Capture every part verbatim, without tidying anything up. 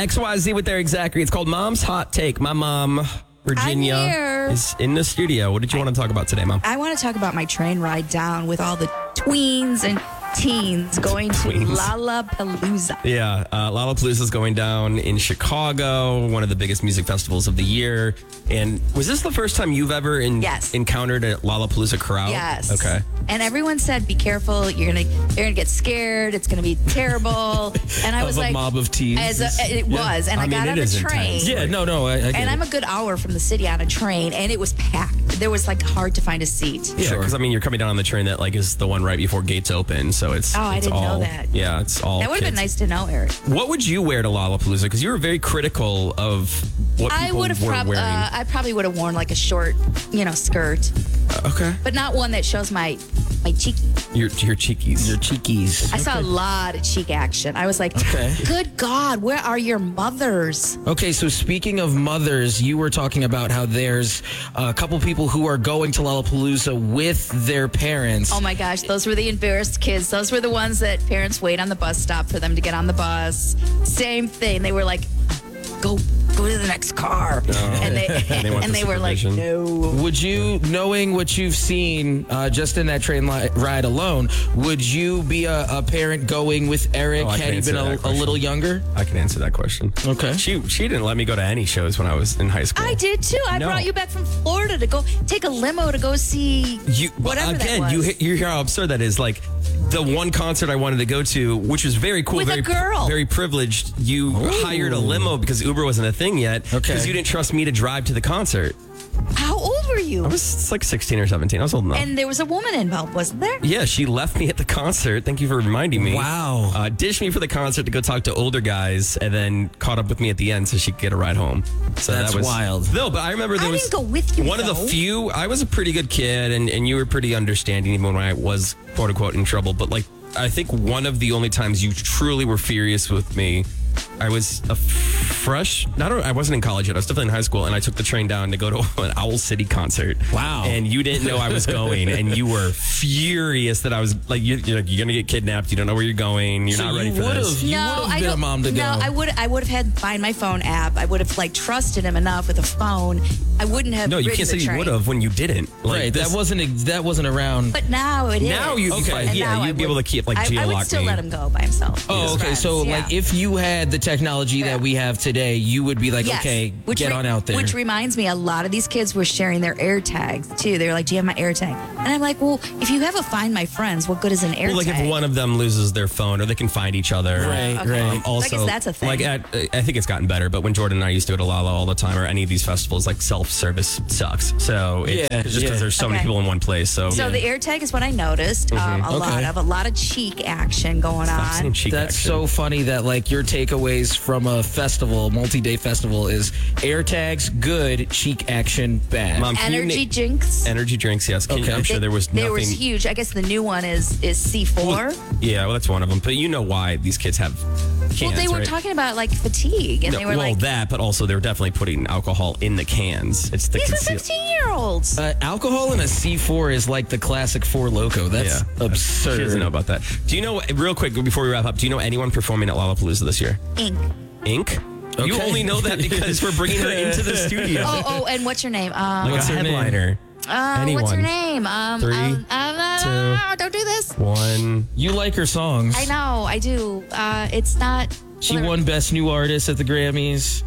X Y Z with Eric Zachary. It's called Mom's Hot Take. My mom, Virginia, I'm here. is in the studio. What did you want to talk about today, Mom? I want to talk about my train ride down with all the tweens and teens going to Tweens. Lollapalooza. Yeah, uh, Lollapalooza is going down in Chicago, one of the biggest music festivals of the year. And was this the first time you've ever in, Yes. encountered a Lollapalooza crowd? Yes. Okay. And everyone said, "Be careful. You're gonna, you're gonna get scared. It's gonna be terrible." And I was Of a like, mob of teens. As a, it was, and I I, mean, got it on a is train. intense. Yeah, no, no. I, I get And it. I'm a good hour from the city on a train, and it was packed. There was like hard to find a seat. Yeah, because I mean, you're coming down on the train that like is the one right before gates open, so it's. Oh, I it's didn't know all, that. Yeah, it's all. That would have been kids. nice to know, Eric. What would you wear to Lollapalooza? Because you were very critical of what I people would have were probably, wearing. uh, I probably would have worn like a short, you know, skirt, okay. but not one that shows my, my cheeky. Your your cheekies. Your cheekies. I saw a lot of cheek action. I was like, Okay. good God, where are your mothers? Okay, so speaking of mothers, you were talking about how there's a couple people who are going to Lollapalooza with their parents. Oh my gosh, those were the embarrassed kids. Those were the ones that parents wait on the bus stop for them to get on the bus. Same thing. They were like, go go to the next car. And they, They want and the they were like, supervision. no. Would you, knowing what you've seen uh, just in that train li- ride alone, would you be a, a parent going with Eric Oh, I can had he answer been that a, a question. little younger? I can answer that question. Okay. She she didn't let me go to any shows when I was in high school. I did too. I No. brought you back from Florida to go take a limo to go see You whatever again, that was. you you hear how absurd that is. Like the one concert I wanted to go to, which was very cool, With a very girl. very privileged. You hired a limo because Uber wasn't a thing yet. Okay. Because you didn't trust me to drive to the concert. How old were you? I was like sixteen or seventeen. I was old enough. And there was a woman involved, wasn't there? Yeah, she left me at the concert. Thank you for reminding me. Wow. Uh, ditched me for the concert to go talk to older guys, and then caught up with me at the end so she could get a ride home. So That's that was wild. No, but I remember there I was didn't go with you, one of the though. few. I was a pretty good kid, and, and you were pretty understanding even when I was quote unquote in trouble. But like, I think one of the only times you truly were furious with me. I was a fresh, not I wasn't in college yet. I was definitely in high school, and I took the train down to go to an Owl City concert. Wow. And you didn't know I was going, and you were furious that I was like, you, you're, like, you're gonna get kidnapped. You don't know where you're going. You're So not ready you for would've- this. You no, would've I been a don't. mom to no, go. I would. I would have had Find My Phone app. I would have like trusted him enough with a phone. I wouldn't have. No, you ridden can't say the you train. would have when you didn't. Like, right, this- that wasn't ex- that wasn't around. But now it is. Now you'd be Okay. fine. And Yeah, now I you'd be would- able to keep like I, I geolock would still me. let him go by himself. Oh, with his okay. friends, So, yeah. like, if you had the technology Yeah. that we have today, you would be like, Yes. okay, Which get re- on out there. Which reminds me, a lot of these kids were sharing their air tags too. They were like, "Do you have my air tag?" And I'm like, "Well, if you have a Find My Friends, what good is an air Well, like tag?" if one of them loses their phone, or they can find each other. Right, Okay. right. I Also, guess that's a thing. Like at, I think it's gotten better, but when Jordan and I used to go to Lala all the time, or any of these festivals, like self-service sucks. So it's, Yeah, it's just because yeah. there's so many Okay. people in one place. So, So the air tag is what I noticed. Um, a Okay. lot of a lot of cheek action going Stop saying on. cheek That's action. so funny that like your takeaways from a festival, multi-day festival, is air tags good, cheek action bad. Mom, can you Energy na- drinks. energy drinks. Yes, Can- Okay. I'm sure there was nothing. There was huge. I guess the new one is is C four. Yeah, well, that's one of them. But you know why these kids have cans, Well, they were right? talking about like fatigue, and No, they were well, like, that, but also they were definitely putting alcohol in the cans. It's the "These are conceal- fifteen-year-olds." Uh, alcohol in a C four is like the classic Four Loco. That's Yeah, absurd. She doesn't know about that. Do you know, real quick before we wrap up, do you know anyone performing at Lollapalooza this year? Ink. Ink? You Okay. only know that because we're bringing her into the studio. Oh, oh, and what's your name? Um, like What's a her name? headliner. uh, anyone. what's her name? Um, Three, um, um, uh, two. don't do this. One. You like her songs. I know, I do. Uh, it's not. She won Best New Artist at the Grammys.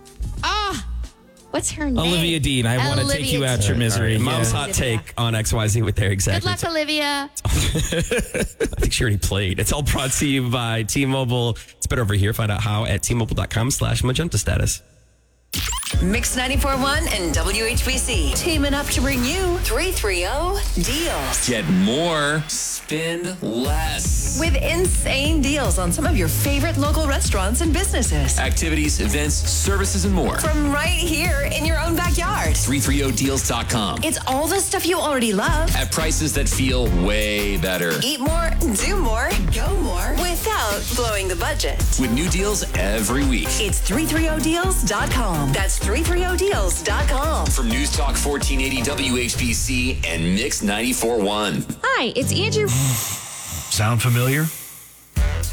Ah, what's her name? Olivia Dean, I want to take you out Dean. your misery. All right, Mom's Yeah. hot take on X Y Z with Eric Good Zachary. luck, Olivia. I think she already played. It's all brought to you by T-Mobile. It's better over here. Find out how at T-Mobile.com slash magenta status. Mix ninety-four point one and W H B C teaming up to bring you three thirty deals. Get more, spend less. With insane deals on some of your favorite local restaurants and businesses. Activities, events, services, and more. From right here in your own backyard. three thirty deals dot com. It's all the stuff you already love. At prices that feel way better. Eat more, do more, go more without blowing the budget. With new deals every week. It's three thirty deals dot com. That's three thirty deals dot com. From News Talk fourteen eighty W H B C and Mix ninety-four point one. Hi, it's Andrew. Sound familiar?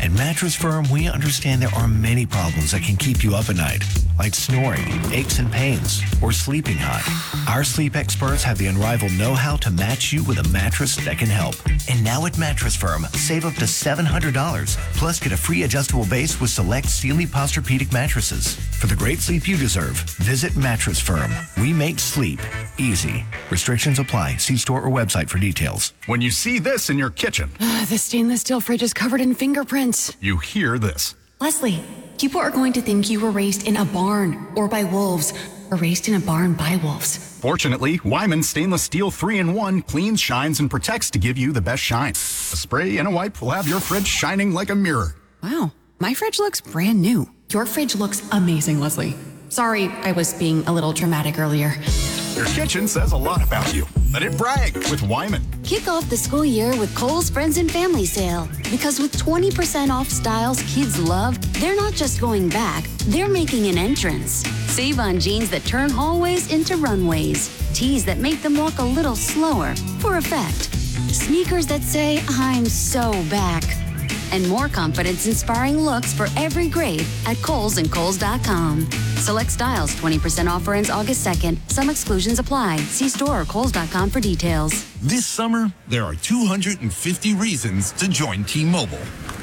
At Mattress Firm, we understand there are many problems that can keep you up at night, like snoring, aches and pains, or sleeping hot. Our sleep experts have the unrivaled know-how to match you with a mattress that can help. And now at Mattress Firm, save up to seven hundred dollars, plus get a free adjustable base with select Sealy Posturepedic mattresses. For the great sleep you deserve, visit Mattress Firm. We make sleep easy. Restrictions apply. See store or website for details. When you see this in your kitchen, The stainless steel fridge is covered in fingerprints. you hear this. Leslie, people are going to think you were raised in a barn or by wolves, or raised in a barn by wolves. Fortunately, Wyman Stainless Steel three in one cleans, shines, and protects to give you the best shine. A spray and a wipe will have your fridge shining like a mirror. Wow, my fridge looks brand new. Your fridge looks amazing, Leslie. Sorry, I was being a little dramatic earlier. Your kitchen says a lot about you. Let it brag with Wyman. Kick off the school year with Kohl's Friends and Family Sale. Because with twenty percent off styles kids love, they're not just going back, they're making an entrance. Save on jeans that turn hallways into runways. Tees that make them walk a little slower for effect. Sneakers that say, I'm so back. And more confidence-inspiring looks for every grade at Kohl's and Kohl's dot com. Select styles, twenty percent offer ends August second. Some exclusions apply. See store or Kohl's dot com for details. This summer, there are two hundred fifty reasons to join T-Mobile.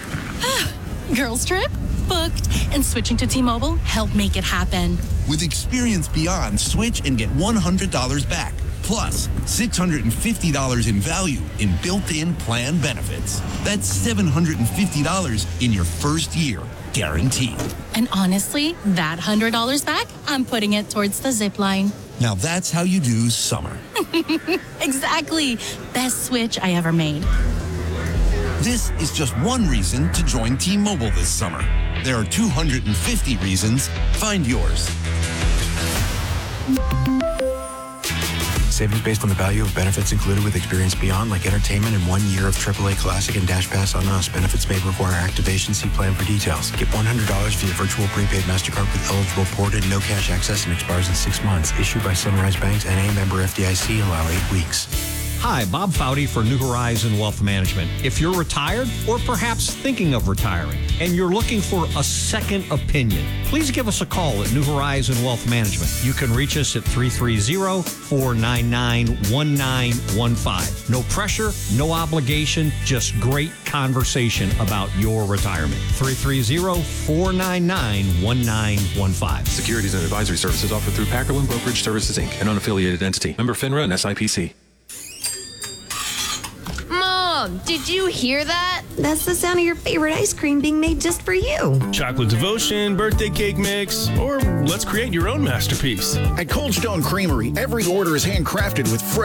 Girls trip? Booked. And switching to T-Mobile helped make it happen. With Experience Beyond, switch and get one hundred dollars back. Plus, six hundred fifty dollars in value in built-in plan benefits. That's seven hundred fifty dollars in your first year, guaranteed. And honestly, that one hundred dollars back, I'm putting it towards the zip line. Now that's how you do summer. Exactly. Best switch I ever made. This is just one reason to join T-Mobile this summer. There are two hundred fifty reasons. Find yours. Savings based on the value of benefits included with Experience Beyond, like entertainment and one year of triple A Classic and Dash Pass on us. Benefits may require activation. See plan for details. Get one hundred dollars via virtual prepaid MasterCard with eligible port and no cash access and expires in six months. Issued by Sunrise Banks and a member F D I C. Allow eight weeks. Hi, Bob Foudy for New Horizon Wealth Management. If you're retired or perhaps thinking of retiring and you're looking for a second opinion, please give us a call at New Horizon Wealth Management. You can reach us at three three zero, four nine nine, one nine one five. No pressure, no obligation, just great conversation about your retirement. three three zero, four nine nine, one nine one five. Securities and advisory services offered through Packerland Brokerage Services, Incorporated, an unaffiliated entity. Member FINRA and S I P C. Mom, did you hear that? That's the sound of your favorite ice cream being made just for you. Chocolate devotion, birthday cake mix, or let's create your own masterpiece. At Cold Stone Creamery, every order is handcrafted with fresh